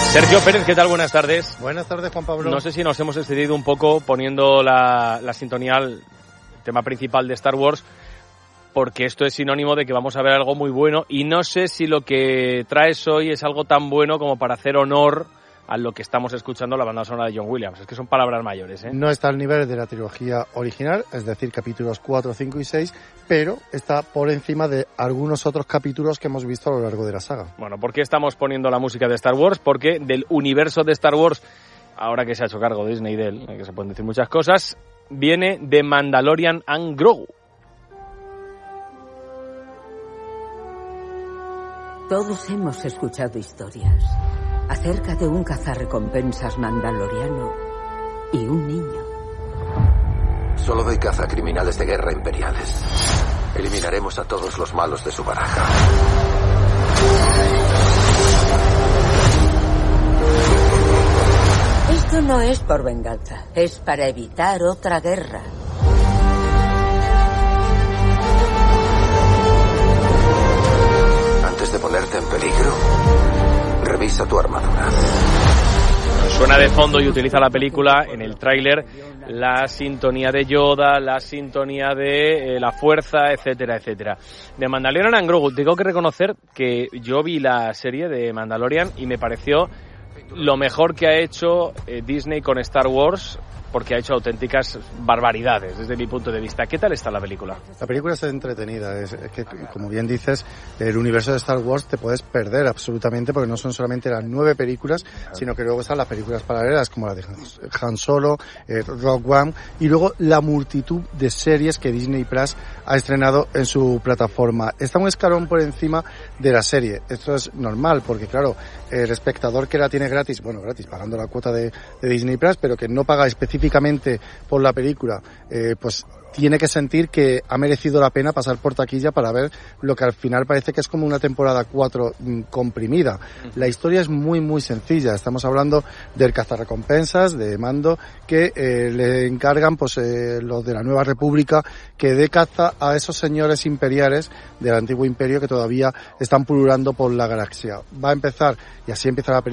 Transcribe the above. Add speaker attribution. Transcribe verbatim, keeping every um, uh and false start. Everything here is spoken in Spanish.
Speaker 1: Sergio Pérez, ¿qué tal? Buenas tardes.
Speaker 2: Buenas tardes, Juan Pablo.
Speaker 1: No sé si nos hemos excedido un poco poniendo la, la sintonía al tema principal de Star Wars, porque esto es sinónimo de que vamos a ver algo muy bueno, y no sé si lo que traes hoy es algo tan bueno como para hacer honor a lo que estamos escuchando, la banda sonora de John Williams. Es que son palabras mayores, ¿eh?
Speaker 2: No está al nivel de la trilogía original, es decir, capítulos cuatro, cinco y seis, pero está por encima de algunos otros capítulos que hemos visto a lo largo de la saga.
Speaker 1: Bueno, ¿por qué estamos poniendo la música de Star Wars? Porque del universo de Star Wars, ahora que se ha hecho cargo Disney de él, que se pueden decir muchas cosas, viene The Mandalorian and Grogu.
Speaker 3: Todos hemos escuchado historias acerca de un cazarrecompensas mandaloriano y un niño.
Speaker 4: Solo doy caza a criminales de guerra imperiales. Eliminaremos a todos los malos de su baraja.
Speaker 3: Esto no es por venganza, es para evitar otra guerra.
Speaker 4: Antes de ponerte en peligro, revisa tu armadura.
Speaker 1: Suena de fondo y utiliza la película en el tráiler la sintonía de Yoda, la sintonía de eh, la fuerza, etcétera, etcétera. De Mandalorian and Grogu, tengo que reconocer que yo vi la serie de Mandalorian y me pareció lo mejor que ha hecho eh, Disney con Star Wars, porque ha hecho auténticas barbaridades desde mi punto de vista. ¿Qué tal está la película?
Speaker 2: La película es entretenida, es, es que, como bien dices, el universo de Star Wars te puedes perder absolutamente, porque no son solamente las nueve películas, sino que luego están las películas paralelas, como la de Han Solo, eh, Rogue One, y luego la multitud de series que Disney Plus ha estrenado en su plataforma. Está un escalón por encima de la serie. Esto es normal, porque claro, el espectador que la tiene gratis, bueno, gratis, pagando la cuota de, de Disney Plus, pero que no paga específicamente por la película, eh, pues tiene que sentir que ha merecido la pena pasar por taquilla para ver lo que al final parece que es como una temporada cuatro mmm, comprimida. La historia es muy muy sencilla. Estamos hablando del cazarrecompensas de Mando, que eh, le encargan pues eh, los de la Nueva República que dé caza a esos señores imperiales del antiguo imperio que todavía están pululando por la galaxia. Va a empezar, y así empieza la película,